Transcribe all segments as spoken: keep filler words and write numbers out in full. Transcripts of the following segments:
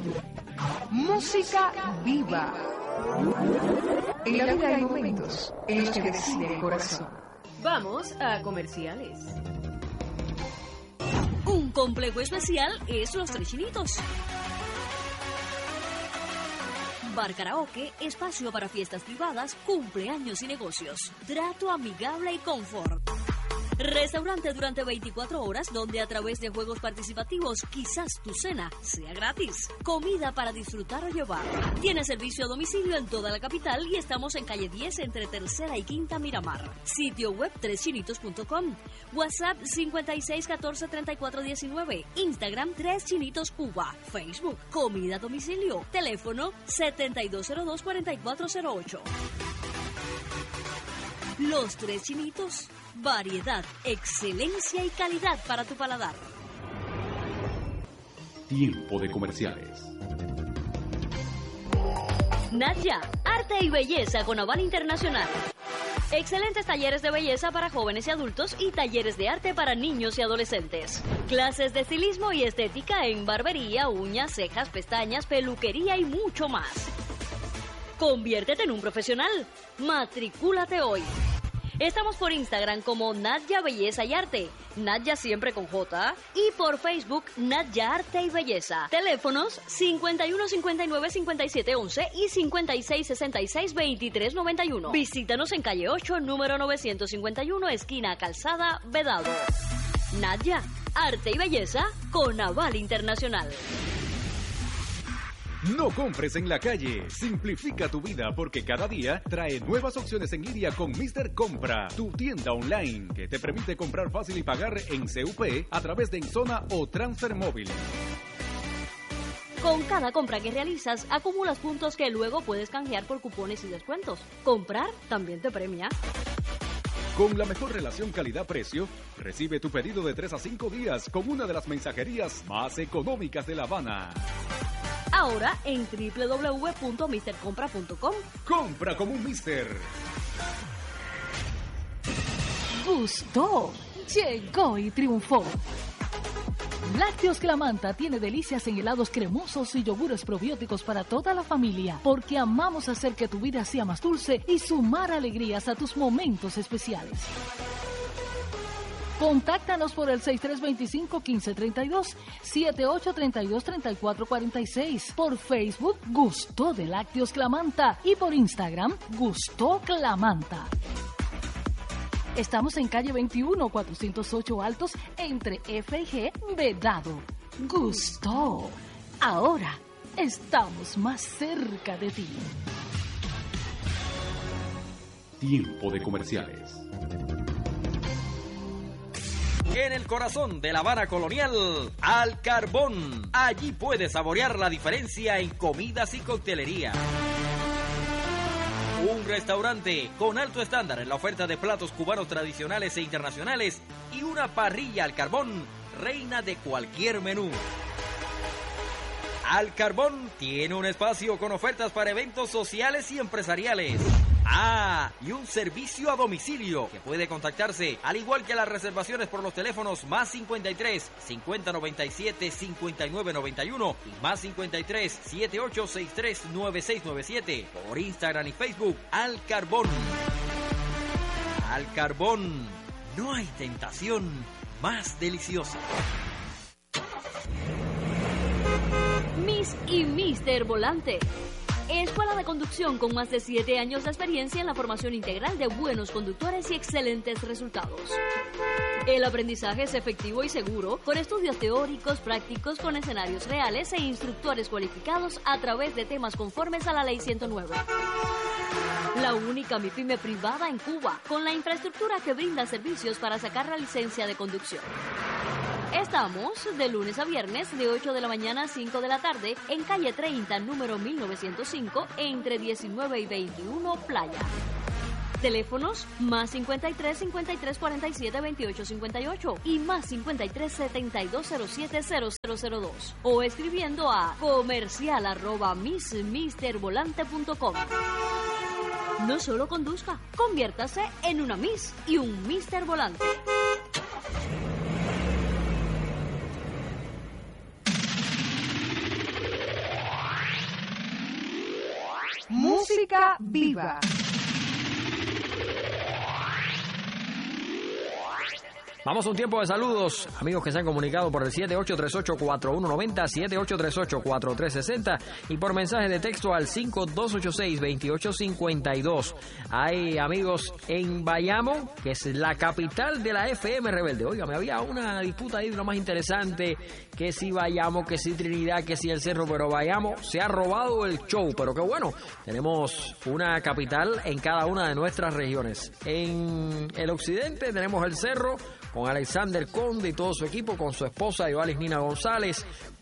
Música viva. En la vida hay momentos en los que decide el corazón. Vamos a comerciales. Un complejo especial es Los Tres Chinitos. Bar karaoke, espacio para fiestas privadas, cumpleaños y negocios. Trato amigable y confort. Restaurante durante veinticuatro horas donde a través de juegos participativos quizás tu cena sea gratis. Comida para disfrutar o llevar. Tiene servicio a domicilio en toda la capital y estamos en calle diez entre Tercera y Quinta Miramar. Sitio web tres chinitos punto com. WhatsApp cincuenta y seis catorce treinta y cuatro diecinueve. Instagram Tres Chinitos Cuba. Facebook Comida a domicilio. Teléfono setenta y dos cero dos cuarenta y cuatro cero ocho. Los Tres Chinitos. Variedad, excelencia y calidad para tu paladar. Tiempo de comerciales. Nadja, arte y belleza con aval internacional. Excelentes talleres de belleza para jóvenes y adultos y talleres de arte para niños y adolescentes. Clases de estilismo y estética en barbería, uñas, cejas, pestañas, peluquería y mucho más. Conviértete en un profesional. Matricúlate hoy. Estamos por Instagram como Nadja Belleza y Arte, Nadja siempre con J, y por Facebook Nadja Arte y Belleza. Teléfonos cincuenta y uno cincuenta y nueve cincuenta y siete once y cincuenta y seis sesenta y seis veintitrés noventa y uno. Visítanos en calle ocho, número novecientos cincuenta y uno, esquina Calzada, Vedado. Nadja, Arte y Belleza con aval internacional. No compres en la calle. Simplifica tu vida porque cada día trae nuevas opciones en línea con míster Compra, tu tienda online que te permite comprar fácil y pagar en C U P a través de Enzona o Transfer Móvil. Con cada compra que realizas, acumulas puntos que luego puedes canjear por cupones y descuentos. Comprar también te premia. Con la mejor relación calidad-precio, recibe tu pedido de tres a cinco días con una de las mensajerías más económicas de La Habana. Ahora en doble u doble u doble u punto mister compra punto com. Compra como un Mister. Gustó, llegó y triunfó. Lácteos Clamanta tiene delicias en helados cremosos y yogures probióticos para toda la familia, porque amamos hacer que tu vida sea más dulce y sumar alegrías a tus momentos especiales. Contáctanos por el seis tres dos cinco, uno cinco tres dos, siete ocho tres dos, tres cuatro cuatro seis, por Facebook Gustó de Lácteos Clamanta y por Instagram Gustó Clamanta. Estamos en calle veintiuno, cuatrocientos ocho Altos, entre F y G, Vedado. Gustó. Ahora estamos más cerca de ti. Tiempo de comerciales. En el corazón de La Habana colonial, Al Carbón. Allí puedes saborear la diferencia en comidas y coctelería. Un restaurante con alto estándar en la oferta de platos cubanos tradicionales e internacionales y una parrilla al carbón, reina de cualquier menú. Al Carbón tiene un espacio con ofertas para eventos sociales y empresariales. Ah, y un servicio a domicilio que puede contactarse, al igual que las reservaciones por los teléfonos más cincuenta y tres, cincuenta noventa y siete, cincuenta y nueve noventa y uno y más cincuenta y tres, setenta y ocho sesenta y tres, noventa y seis noventa y siete por Instagram y Facebook. Al Carbón. Al Carbón. No hay tentación más deliciosa. Miss y Mister Volante. Escuela de conducción con más de siete años de experiencia en la formación integral de buenos conductores y excelentes resultados. El aprendizaje es efectivo y seguro, con estudios teóricos, prácticos, con escenarios reales e instructores cualificados a través de temas conformes a la Ley ciento nueve. La única MIPYME privada en Cuba, con la infraestructura que brinda servicios para sacar la licencia de conducción. Estamos de lunes a viernes de ocho de la mañana a cinco de la tarde en calle treinta, número mil novecientos cinco, entre diecinueve y veintiuno, Playa. Teléfonos más cincuenta y tres, cincuenta y tres, cuarenta y siete, veintiocho, cincuenta y ocho y más cincuenta y tres, setenta y dos, cero siete, cero cero cero dos o escribiendo a comercial arroba miss mister volante punto com. No solo conduzca, conviértase en una Miss y un Mister Volante. Música viva. Vamos a un tiempo de saludos, amigos que se han comunicado por el siete ocho tres ocho, cuatro uno nueve cero, siete ocho tres ocho, cuatro tres seis cero y por mensaje de texto al cinco dos ocho seis, dos ocho cinco dos. Hay amigos en Bayamo, que es la capital de la F M Rebelde. Oiga, me había una disputa ahí de lo más interesante, que si Bayamo, que si Trinidad, que si el Cerro, pero Bayamo se ha robado el show, pero qué bueno, tenemos una capital en cada una de nuestras regiones. En el occidente tenemos el Cerro, con Alexander Conde y todo su equipo, con su esposa Yoalis Nina González,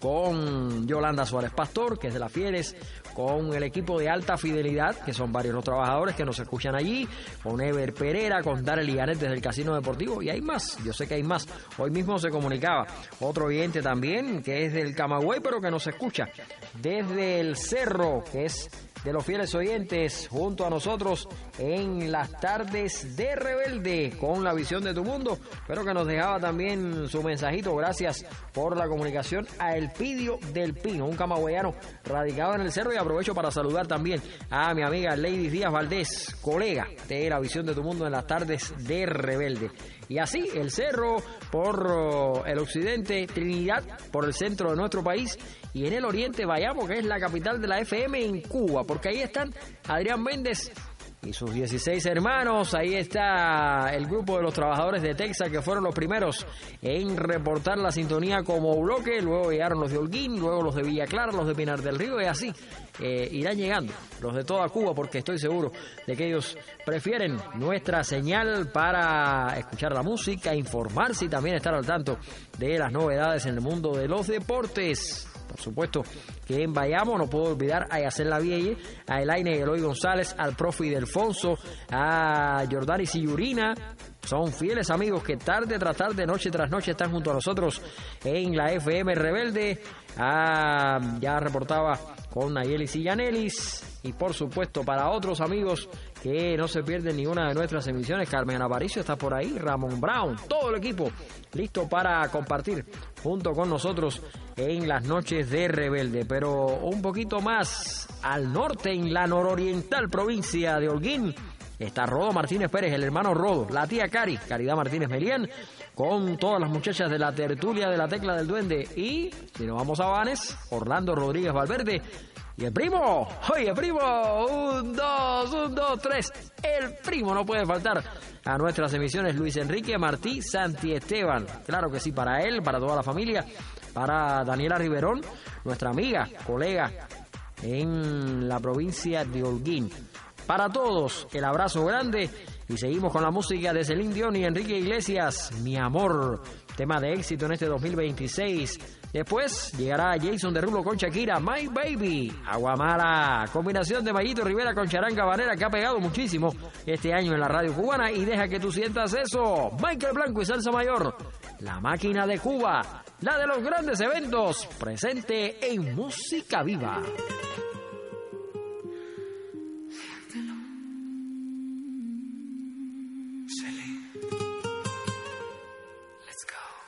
con Yolanda Suárez Pastor, que es de Las Fieres, con el equipo de Alta Fidelidad, que son varios los trabajadores que nos escuchan allí, con Ever Pereira, con Darel Lianet desde el Casino Deportivo, y hay más, yo sé que hay más. Hoy mismo se comunicaba otro oyente también, que es del Camagüey, pero que nos escucha desde el Cerro, que es de los fieles oyentes junto a nosotros en las tardes de Rebelde con la visión de tu mundo, pero que nos dejaba también su mensajito. Gracias por la comunicación a Elpidio del Pino, un camagüeyano radicado en el Cerro, y aprovecho para saludar también a mi amiga Lady Díaz Valdés, colega de la visión de tu mundo en las tardes de Rebelde. Y así, el Cerro por uh, el occidente, Trinidad por el centro de nuestro país, y en el oriente Bayamo, que es la capital de la F M en Cuba, porque ahí están Adrián Méndez y sus dieciséis hermanos. Ahí está el grupo de los trabajadores de Texas, que fueron los primeros en reportar la sintonía como bloque. Luego llegaron los de Holguín, luego los de Villa Clara, los de Pinar del Río, y así eh, irán llegando los de toda Cuba, porque estoy seguro de que ellos prefieren nuestra señal para escuchar la música, informarse y también estar al tanto de las novedades en el mundo de los deportes. Por supuesto que en Bayamo no puedo olvidar a Yacel Lavielle, a Elaine Eloy González, al profe Delfonso, a Jordani Sillurina. Son fieles amigos que tarde tras tarde, noche tras noche están junto a nosotros en la F M Rebelde. Ah, ya reportaba con Nayeli Sillanelis. Y por supuesto para otros amigos que no se pierden ninguna de nuestras emisiones, Carmen Aparicio está por ahí, Ramón Brown, todo el equipo listo para compartir junto con nosotros en las noches de Rebelde. Pero un poquito más al norte, en la nororiental provincia de Holguín, está Rodo Martínez Pérez, el hermano Rodo, la tía Cari, Caridad Martínez Melián, con todas las muchachas de la tertulia de la Tecla del Duende. Y si nos vamos a Vanes, Orlando Rodríguez Valverde y el primo, oye primo, un, dos, un, dos, tres, el primo no puede faltar a nuestras emisiones, Luis Enrique Martí Santi Esteban, claro que sí, para él, para toda la familia, para Daniela Riverón, nuestra amiga, colega en la provincia de Holguín. Para todos, el abrazo grande, y seguimos con la música de Celine Dion y Enrique Iglesias, Mi Amor, tema de éxito en este dos mil veintiséis. Después llegará Jason Derulo con Shakira, My Baby, Aguamala, combinación de Mayito Rivera con Charanga Banera, que ha pegado muchísimo este año en la radio cubana, y deja que tú sientas eso, Michael Blanco y Salsa Mayor, la máquina de Cuba, la de los grandes eventos, presente en Música Viva.